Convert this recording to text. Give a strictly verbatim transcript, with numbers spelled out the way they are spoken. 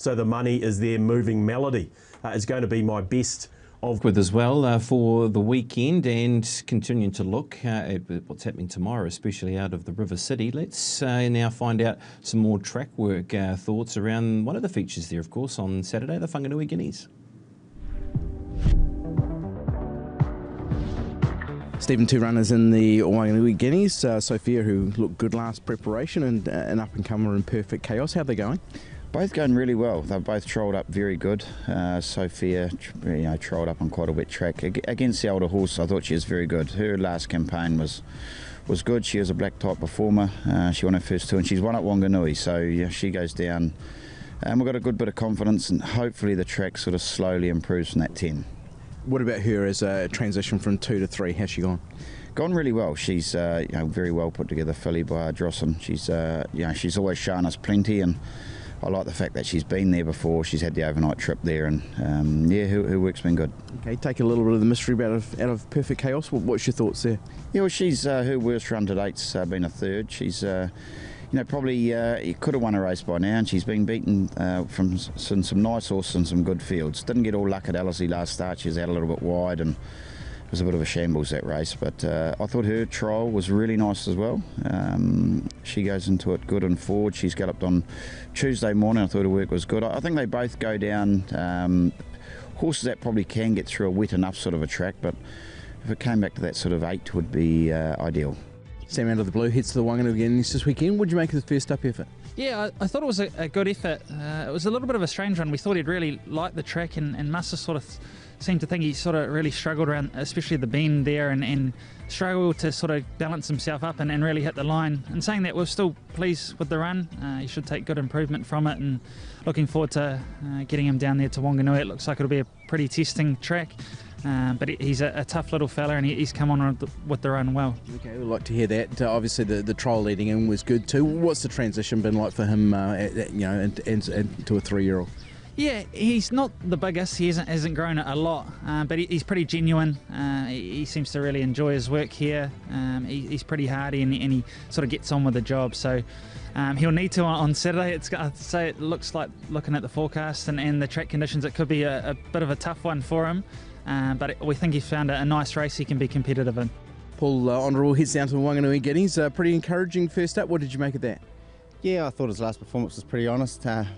So the money is there. Moving Melody uh, is going to be my best of with as well uh, for the weekend, and continuing to look uh, at what's happening tomorrow, especially out of the River City. Let's uh, now find out some more track work uh, thoughts around one of the features there, of course, on Saturday, the Whanganui Guineas. Stephen, two runners in the Whanganui Guineas. Uh, Sophia, who looked good last preparation, and uh, an up-and-comer in Perfect Chaos. How are they going? Both going really well. They've both trolled up very good. Uh, Sophia, you know, trolled up on quite a wet track against the older horse. I thought she was very good. Her last campaign was was good. She was a black type performer. Uh, she won her first two, and she's won at Wanganui. So yeah, she goes down, and we've got a good bit of confidence, and hopefully the track sort of slowly improves from that ten. What about her as a transition from two to three? How's she gone? Gone really well. She's uh, you know, very well put together filly by Drossen. She's uh, you know, she's always shown us plenty, and I like the fact that she's been there before. She's had the overnight trip there, and um, yeah, her, her work's been good. Okay, take a little bit of the mystery out of out of Perfect Chaos. What, what's your thoughts there? Yeah, well, she's uh, her worst run to date's uh, been a third. She's uh, you know, probably uh, could have won a race by now, and she's been beaten uh, from some, some nice horses and some good fields. Didn't get all luck at Ellerslie last start. She was out a little bit wide, and it was a bit of a shambles, that race. But uh, I thought her trial was really nice as well. Um, she goes into it good and forward. She's galloped on Tuesday morning. I thought her work was good. I think they both go down um, horses that probably can get through a wet enough sort of a track, but if it came back to that sort of eight would be uh, ideal. Sam Out of the Blue heads to the Wanganui Guineas this weekend. What did you make of the first up effort? Yeah, I, I thought it was a, a good effort. Uh, it was a little bit of a strange one. We thought he'd really liked the track, and, and must have sort of seemed to think he sort of really struggled around, especially the bend there, and, and struggled to sort of balance himself up and, and really hit the line. And saying that, we're still pleased with the run. Uh, he should take good improvement from it, and looking forward to uh, getting him down there to Wanganui. It looks like it'll be a pretty testing track. Uh, but he's a, a tough little fella, and he, he's come on with the, with the run well. Okay, we'd like to hear that. Uh, obviously, the, the trial leading in was good too. What's the transition been like for him, uh, at, at, you know, and, and, and to a three-year-old? Yeah, he's not the biggest. He hasn't, hasn't grown a lot, uh, but he, he's pretty genuine. Uh, he, he seems to really enjoy his work here. Um, he, he's pretty hardy, and, and he sort of gets on with the job. So um, he'll need to on, on Saturday. It's, I'd say it looks like, looking at the forecast and, and the track conditions, it could be a, a bit of a tough one for him. Uh, but we think he's found a, a nice race he can be competitive in. Paul uh, Honourable heads down to the Wanganui Guineas. Uh, pretty encouraging first up. What did you make of that? Yeah, I thought his last performance was pretty honest. Uh,